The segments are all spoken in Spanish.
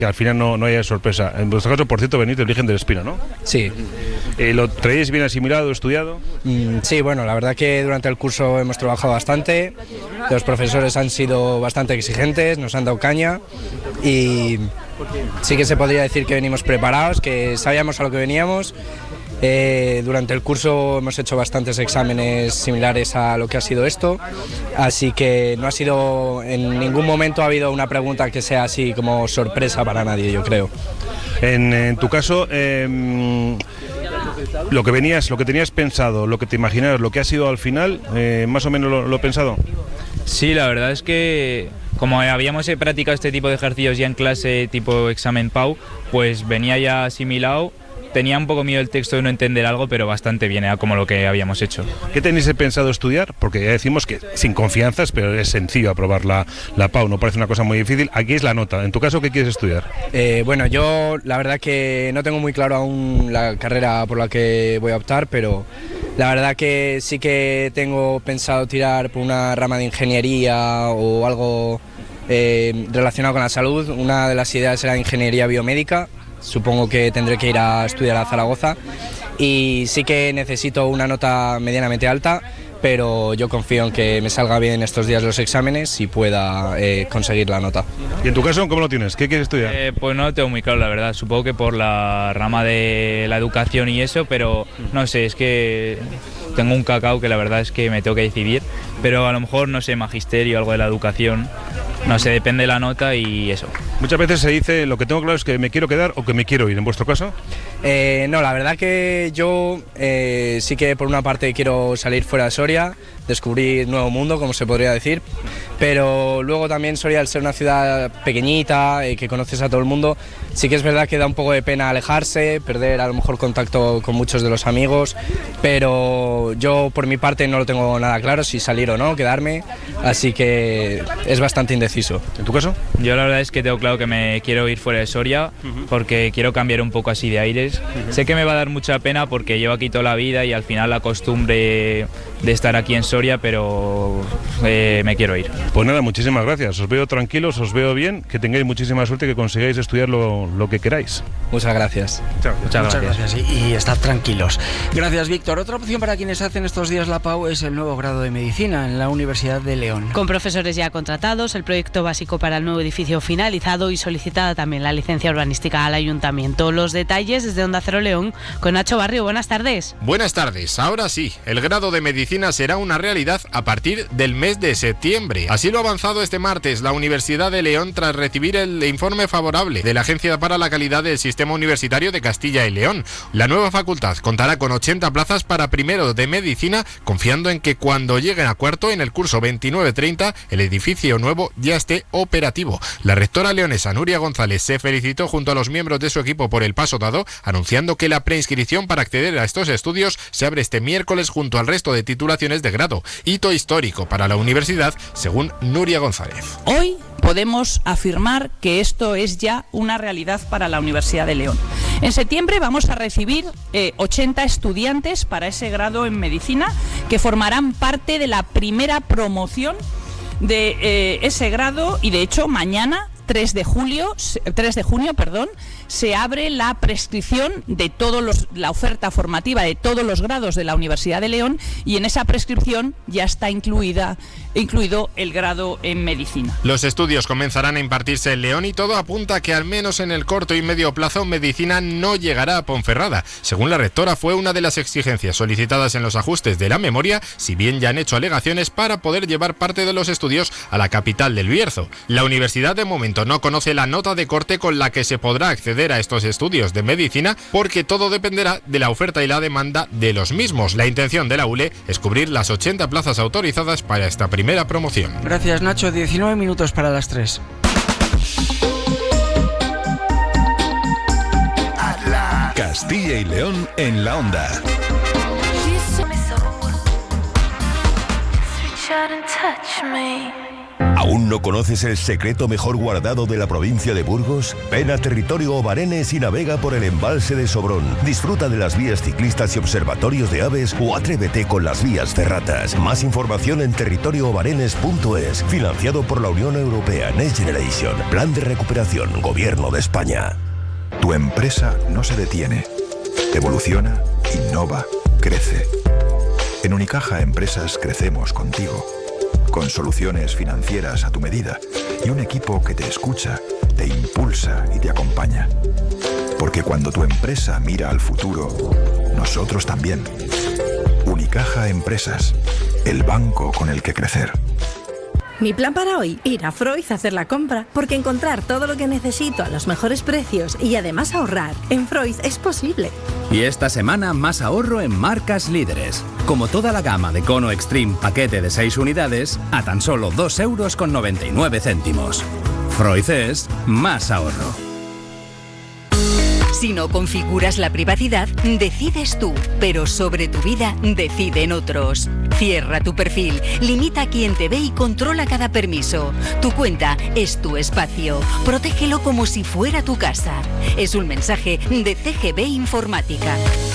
que al final no haya sorpresa. En vuestro caso, por cierto, venís del Virgen del Espino, ¿no? Sí. ¿Lo traéis bien asimilado, estudiado? Sí, bueno, la verdad que durante el curso hemos trabajado bastante, los profesores han sido bastante exigentes, nos han dado caña y sí que se podría decir que venimos preparados, que sabíamos a lo que veníamos. Durante el curso hemos hecho bastantes exámenes similares a lo que ha sido esto, así que no ha sido, en ningún momento ha habido una pregunta que sea así como sorpresa para nadie, yo creo. En tu caso, lo que tenías pensado, lo que te imaginabas, lo que ha sido al final, más o menos lo pensado. Sí, la verdad es que como habíamos practicado este tipo de ejercicios ya en clase, tipo examen PAU, pues venía ya asimilado. Tenía un poco miedo del texto de no entender algo, pero bastante bien, era como lo que habíamos hecho. ¿Qué tenéis pensado estudiar? Porque ya decimos que sin confianzas, pero es sencillo aprobar la PAU, no parece una cosa muy difícil. Aquí es la nota. En tu caso, ¿qué quieres estudiar? Bueno, yo la verdad que no tengo muy claro aún la carrera por la que voy a optar, pero la verdad que sí que tengo pensado tirar por una rama de ingeniería o algo relacionado con la salud. Una de las ideas era ingeniería biomédica. Supongo que tendré que ir a estudiar a Zaragoza y sí que necesito una nota medianamente alta, pero yo confío en que me salga bien estos días los exámenes y pueda conseguir la nota. ¿Y en tu caso cómo lo tienes? ¿Qué quieres estudiar? Pues no lo tengo muy claro, la verdad. Supongo que por la rama de la educación y eso, pero no sé, es que tengo un cacao que la verdad es que me tengo que decidir, pero a lo mejor, no sé, magisterio, algo de la educación, no sé, depende de la nota y eso. Muchas veces se dice, lo que tengo claro es que me quiero quedar o que me quiero ir. ¿En vuestro caso? No, la verdad que yo sí que por una parte quiero salir fuera de Soria, descubrir nuevo mundo, como se podría decir, pero luego también Soria, al ser una ciudad pequeñita, que conoces a todo el mundo, sí que es verdad que da un poco de pena alejarse, perder a lo mejor contacto con muchos de los amigos, pero yo por mi parte no lo tengo nada claro si salir o no, quedarme, así que es bastante indeciso. ¿En tu caso? Yo la verdad es que tengo claro que me quiero ir fuera de Soria porque quiero cambiar un poco así de aires. Sé que me va a dar mucha pena porque llevo aquí toda la vida y al final la costumbre de estar aquí en Soria, pero me quiero ir. Pues nada, muchísimas gracias. Os veo tranquilos, os veo bien, que tengáis muchísima suerte y que consigáis estudiar lo que queráis. Muchas gracias. Muchas gracias. Y estad tranquilos. Gracias, Víctor. Otra opción para quienes hacen estos días la PAU es el nuevo grado de Medicina en la Universidad de León. Con profesores ya contratados, el proyecto básico para el nuevo edificio finalizado y solicitada también la licencia urbanística al Ayuntamiento. Los detalles desde Onda Cero León con Nacho Barrio. Buenas tardes. Buenas tardes. Ahora sí, el grado de Medicina será una realidad a partir del mes de septiembre. Así lo ha avanzado este martes la Universidad de León tras recibir el informe favorable de la Agencia para la Calidad del Sistema Universitario de Castilla y León. La nueva facultad contará con 80 plazas para primero de Medicina, confiando en que cuando lleguen a cuarto en el curso 29-30 el edificio nuevo ya esté operativo. La rectora leonesa Nuria González se felicitó junto a los miembros de su equipo por el paso dado, anunciando que la preinscripción para acceder a estos estudios se abre este miércoles junto al resto de titulaciones de grado. Hito histórico para la universidad, según Nuria González. Hoy podemos afirmar que esto es ya una realidad para la Universidad de León. En septiembre vamos a recibir 80 estudiantes para ese grado en Medicina que formarán parte de la primera promoción de ese grado y de hecho mañana 3 de junio, se abre la prescripción de la oferta formativa de todos los grados de la Universidad de León y en esa prescripción ya está incluido el grado en Medicina. Los estudios comenzarán a impartirse en León y todo apunta a que al menos en el corto y medio plazo Medicina no llegará a Ponferrada. Según la rectora, fue una de las exigencias solicitadas en los ajustes de la memoria, si bien ya han hecho alegaciones para poder llevar parte de los estudios a la capital del Bierzo. La universidad de momento no conoce la nota de corte con la que se podrá acceder a estos estudios de Medicina porque todo dependerá de la oferta y la demanda de los mismos. La intención de la ULE es cubrir las 80 plazas autorizadas para esta primera promoción. Gracias, Nacho. 19 minutos para las 3. Castilla y León en la onda. ¿Aún no conoces el secreto mejor guardado de la provincia de Burgos? Ven a Territorio Obarenes y navega por el embalse de Sobrón. Disfruta de las vías ciclistas y observatorios de aves o atrévete con las vías ferratas. Más información en territorioobarenes.es. Financiado por la Unión Europea Next Generation. Plan de recuperación. Gobierno de España. Tu empresa no se detiene. Evoluciona, innova, crece. En Unicaja Empresas crecemos contigo. Con soluciones financieras a tu medida y un equipo que te escucha, te impulsa y te acompaña. Porque cuando tu empresa mira al futuro, nosotros también. Unicaja Empresas, el banco con el que crecer. Mi plan para hoy, ir a Freud a hacer la compra, porque encontrar todo lo que necesito a los mejores precios y además ahorrar en Freud es posible. Y esta semana más ahorro en marcas líderes, como toda la gama de Cono Extreme paquete de 6 unidades a tan solo 2,99 €. Freud es más ahorro. Si no configuras la privacidad, decides tú, pero sobre tu vida deciden otros. Cierra tu perfil, limita a quien te ve y controla cada permiso. Tu cuenta es tu espacio. Protégelo como si fuera tu casa. Es un mensaje de CGB Informática.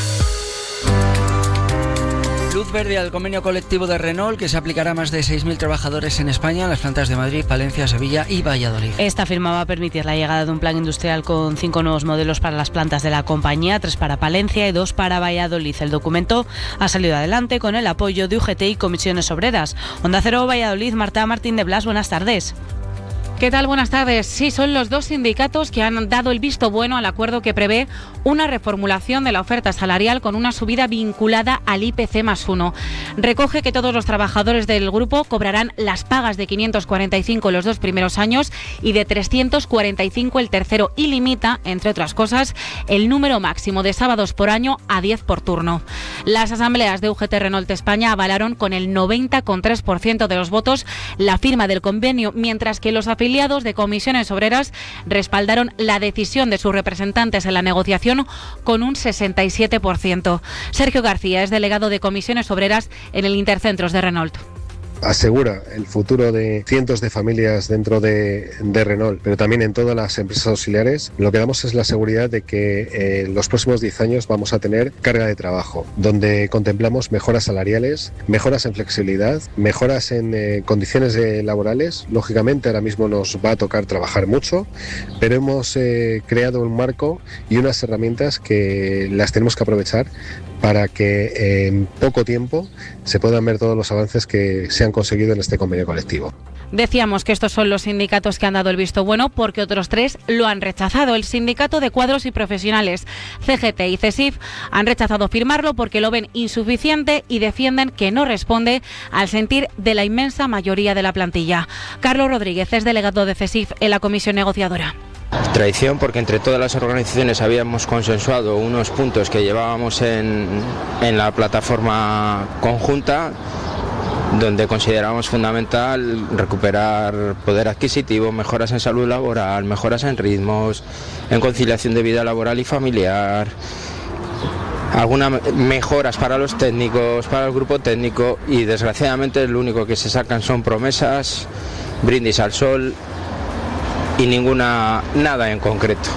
Luz verde al convenio colectivo de Renault, que se aplicará a más de 6.000 trabajadores en España, en las plantas de Madrid, Palencia, Sevilla y Valladolid. Esta firma va a permitir la llegada de un plan industrial con 5 nuevos modelos para las plantas de la compañía, 3 para Palencia y 2 para Valladolid. El documento ha salido adelante con el apoyo de UGT y Comisiones Obreras. Onda Cero Valladolid, Marta Martín de Blas, buenas tardes. ¿Qué tal? Buenas tardes. Sí, son los 2 sindicatos que han dado el visto bueno al acuerdo que prevé una reformulación de la oferta salarial con una subida vinculada al IPC más 1. Recoge que todos los trabajadores del grupo cobrarán las pagas de 545 los 2 primeros años y de 345 el tercero, y limita, entre otras cosas, el número máximo de sábados por año a 10 por turno. Las asambleas de UGT Renault España avalaron con el 90,3% de los votos la firma del convenio, mientras que los afiliados de Comisiones Obreras respaldaron la decisión de sus representantes en la negociación con un 67%. Sergio García es delegado de Comisiones Obreras en el Intercentros de Renault. Asegura el futuro de cientos de familias dentro de Renault, pero también en todas las empresas auxiliares. Lo que damos es la seguridad de que en los próximos 10 años vamos a tener carga de trabajo, donde contemplamos mejoras salariales, mejoras en flexibilidad, mejoras en condiciones laborales. Lógicamente ahora mismo nos va a tocar trabajar mucho, pero hemos creado un marco y unas herramientas que las tenemos que aprovechar para que en poco tiempo se puedan ver todos los avances que se han conseguido en este convenio colectivo. Decíamos que estos son los sindicatos que han dado el visto bueno, porque otros 3 lo han rechazado. El Sindicato de Cuadros y Profesionales, CGT y CESIF, han rechazado firmarlo porque lo ven insuficiente y defienden que no responde al sentir de la inmensa mayoría de la plantilla. Carlos Rodríguez es delegado de CESIF en la comisión negociadora. Traición, porque entre todas las organizaciones habíamos consensuado unos puntos que llevábamos en la plataforma conjunta, donde consideramos fundamental recuperar poder adquisitivo, mejoras en salud laboral, mejoras en ritmos, en conciliación de vida laboral y familiar, algunas mejoras para los técnicos, para el grupo técnico, y desgraciadamente lo único que se sacan son promesas, brindis al sol y nada en concreto.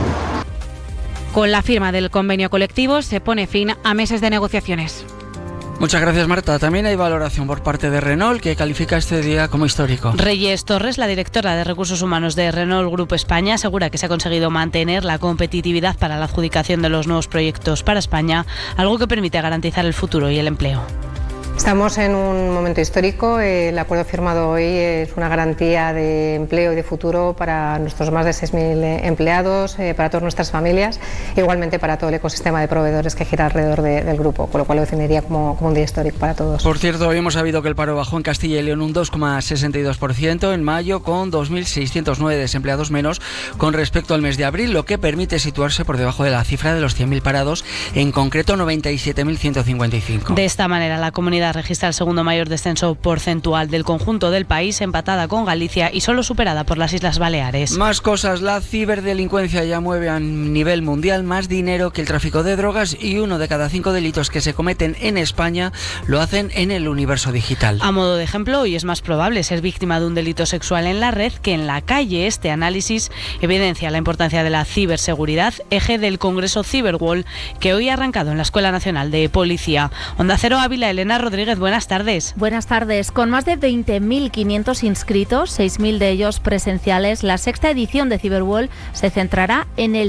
Con la firma del convenio colectivo se pone fin a meses de negociaciones. Muchas gracias, Marta. También hay valoración por parte de Renault, que califica este día como histórico. Reyes Torres, la directora de Recursos Humanos de Renault Group España, asegura que se ha conseguido mantener la competitividad para la adjudicación de los nuevos proyectos para España, algo que permite garantizar el futuro y el empleo. Estamos en un momento histórico. El acuerdo firmado hoy es una garantía de empleo y de futuro para nuestros más de 6.000 empleados, para todas nuestras familias, e igualmente para todo el ecosistema de proveedores que gira alrededor del grupo, con lo cual lo definiría como un día histórico para todos. Por cierto, hoy hemos sabido que el paro bajó en Castilla y León un 2,62% en mayo, con 2.609 desempleados menos con respecto al mes de abril, lo que permite situarse por debajo de la cifra de los 100.000 parados, en concreto 97.155. De esta manera, la Comunidad Comunidad registra el segundo mayor descenso porcentual del conjunto del país, empatada con Galicia y solo superada por las Islas Baleares. Más cosas, la ciberdelincuencia ya mueve a nivel mundial más dinero que el tráfico de drogas y 1 de cada 5 delitos que se cometen en España lo hacen en el universo digital. A modo de ejemplo, hoy es más probable ser víctima de un delito sexual en la red que en la calle. Este análisis evidencia la importancia de la ciberseguridad, eje del Congreso Cyberwall, que hoy ha arrancado en la Escuela Nacional de Policía. Onda Cero Ávila, Elena Rodríguez, buenas tardes. Buenas tardes. Con más de 20.500 inscritos, 6.000 de ellos presenciales, la sexta edición de Cyberwall se centrará en el